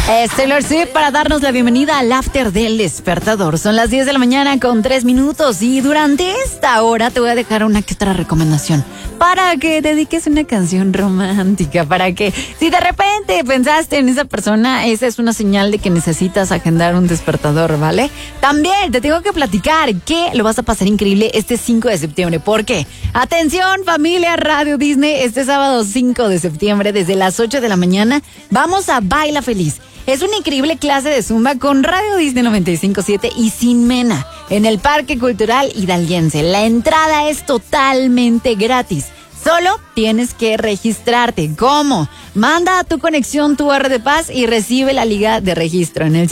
Taylor Swift para darnos la bienvenida al After del Despertador. Son las 10 de la mañana con 3 minutos y durante esta hora te voy a dejar una que otra recomendación para que dediques una canción romántica, para que si de repente pensaste en esa persona, esa es una señal de que necesitas agendar un despertador, ¿vale? También te tengo que platicar que lo vas a pasar increíble este 5 de septiembre. ¿Por qué? Atención, familia Radio Disney, este sábado 5 de septiembre desde las 8 de la mañana vamos a Baila Feliz. Es una increíble clase de Zumba con Radio Disney 95.7 y Sin Mena en el Parque Cultural Hidalguense. La entrada es totalmente gratis. Solo tienes que registrarte. ¿Cómo? Manda a tu conexión tu R de Paz y recibe la liga de registro en el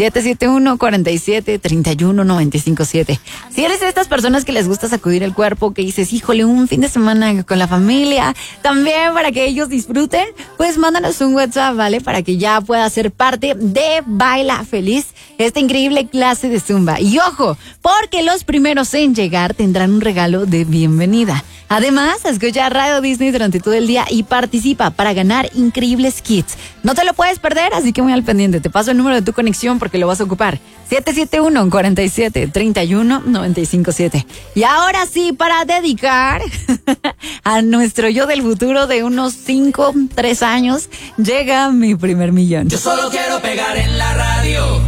771-47-31-957. Si eres de estas personas que les gusta sacudir el cuerpo, que dices, híjole, un fin de semana con la familia, también para que ellos disfruten, pues mándanos un WhatsApp, ¿vale? Para que ya pueda ser parte de Baila Feliz, esta increíble clase de Zumba. Y ojo, porque los primeros en llegar tendrán un regalo de bienvenida. Además, escucha Radio Disney durante todo el día y participa para ganar increíbles kits. No te lo puedes perder, así que muy al pendiente. Te paso el número de tu conexión porque lo vas a ocupar. 771-47-31-957. Y ahora sí, para dedicar a nuestro yo del futuro de unos 3 años, llega mi primer millón. Yo solo quiero pegar en la radio.